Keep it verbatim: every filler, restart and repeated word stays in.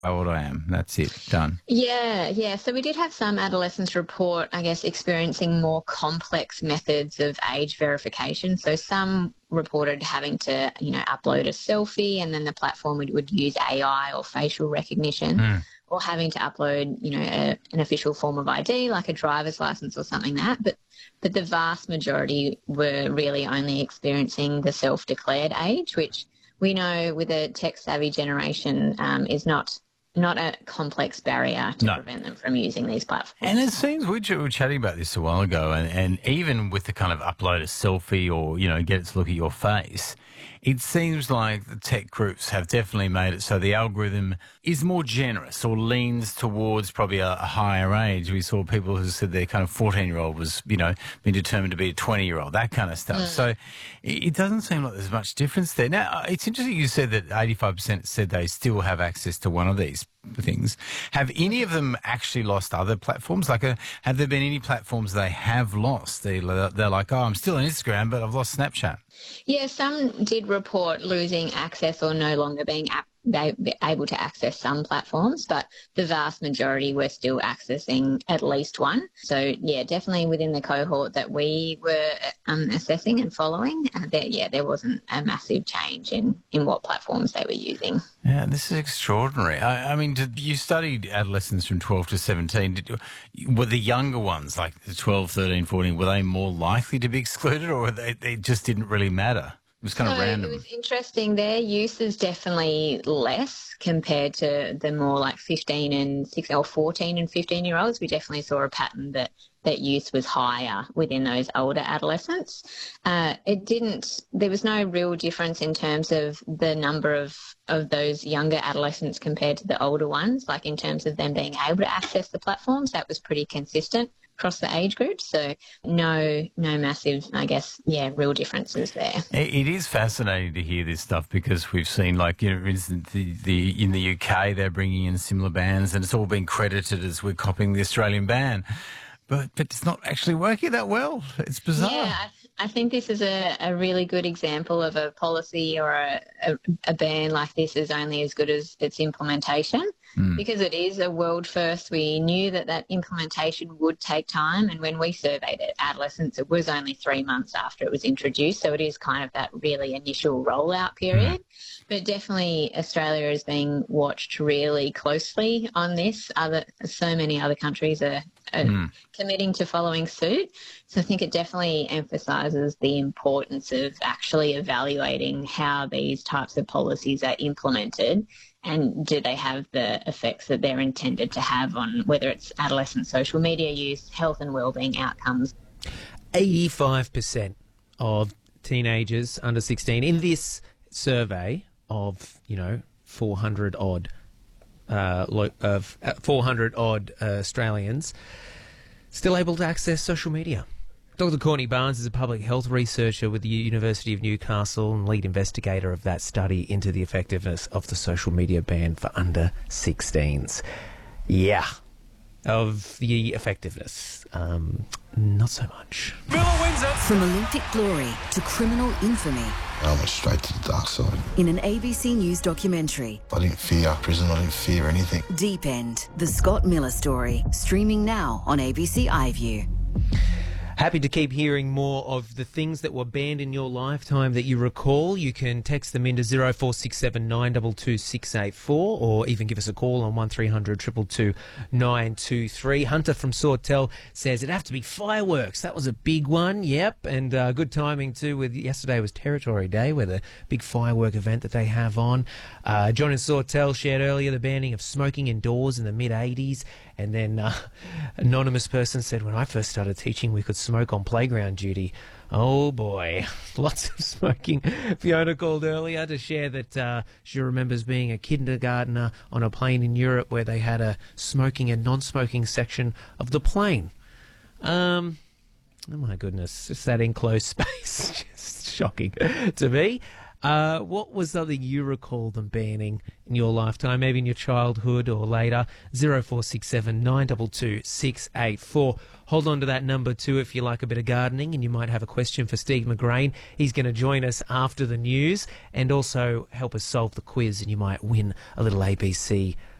how old I am. That's it. Done. Yeah, yeah. So we did have some adolescents report, I guess, experiencing more complex methods of age verification. So some reported having to, you know, upload a selfie and then the platform would, would use A I or facial recognition, Mm. or having to upload, you know, a, an official form of I D like a driver's license or something like that. But but the vast majority were really only experiencing the self-declared age, which we know with a tech-savvy generation um, is not not a complex barrier to No. prevent them from using these platforms. And it seems, we were chatting about this a while ago, and, and even with the kind of upload a selfie or, you know, get it to look at your face, it seems like the tech groups have definitely made it so the algorithm is more generous or leans towards probably a, a higher age. We saw people who said their kind of fourteen-year-old was, you know, being determined to be a twenty-year-old, that kind of stuff. Mm. So it, it doesn't seem like there's much difference there. Now, it's interesting you said that eighty-five percent said they still have access to one of these things. Have any of them actually lost other platforms? Like, uh, have there been any platforms they have lost? They, they're like, oh, I'm still on Instagram, but I've lost Snapchat. Yeah, some did report losing access or no longer being ap- able to access some platforms, but the vast majority were still accessing at least one. So, yeah, definitely within the cohort that we were um, assessing and following, uh, there, yeah, there wasn't a massive change in, in what platforms they were using. Yeah, this is extraordinary. I, I mean, did, you studied adolescents from twelve to seventeen. Did, were the younger ones, like the twelve, thirteen, fourteen, were they more likely to be excluded, or were they, they just didn't really matter? It was kind so of random. It was interesting. Their use is definitely less compared to the more like fifteen and six or fourteen and fifteen year olds. We definitely saw a pattern that that use was higher within those older adolescents. Uh, it didn't, there was no real difference in terms of the number of, of those younger adolescents compared to the older ones, like in terms of them being able to access the platforms. That was pretty consistent across the age groups. So no, no massive, I guess, yeah, real differences there. It is fascinating to hear this stuff because we've seen, like, you know, for instance, the, the, in the U K, they're bringing in similar bans and it's all been credited as we're copying the Australian ban. But, but it's not actually working that well. It's bizarre. Yeah, I, I think this is a, a really good example of a policy or a, a, a ban like this is only as good as its implementation. Mm. Because it is a world first. We knew that that implementation would take time, and when we surveyed it, adolescents, it was only three months after it was introduced, so it is kind of that really initial rollout period. Mm. But definitely Australia is being watched really closely on this. Other so many other countries are, are mm. committing to following suit. So I think it definitely emphasises the importance of actually evaluating how these types of policies are implemented. And do they have the effects that they're intended to have on whether it's adolescent social media use, health and wellbeing outcomes? eighty-five percent of teenagers under sixteen in this survey of, you know, four hundred odd uh, lo- of uh, four hundred odd uh, Australians still able to access social media. Doctor Courtney Barnes is a public health researcher with the University of Newcastle and lead investigator of that study into the effectiveness of the social media ban for under sixteens. Yeah, of the effectiveness, um, not so much. From Olympic glory to criminal infamy. I went straight to the dark side. In an A B C News documentary. I didn't fear prison, I didn't fear anything. Deep End, the Scott Miller story, streaming now on A B C iView. Happy to keep hearing more of the things that were banned in your lifetime that you recall. You can text them into zero four six seven nine two two six eight four or even give us a call on one three hundred two two two nine two three. Hunter from Sawtell says it'd have to be fireworks. That was a big one, yep. And uh, good timing too with yesterday was Territory Day with a big firework event that they have on. Uh, John in Sawtell shared earlier the banning of smoking indoors in the mid eighties. And then uh, anonymous person said, when I first started teaching, we could smoke on playground duty. Oh, boy. Lots of smoking. Fiona called earlier to share that uh, she remembers being a kindergartner on a plane in Europe where they had a smoking and non-smoking section of the plane. Um, oh, my goodness. Just that enclosed space. Just shocking to me. Uh, what was something you recall them banning in your lifetime, maybe in your childhood or later? zero four six seven nine two two six eight four. Hold on to that number too if you like a bit of gardening and you might have a question for Steve McGrain. He's going to join us after the news and also help us solve the quiz, and you might win a little A B C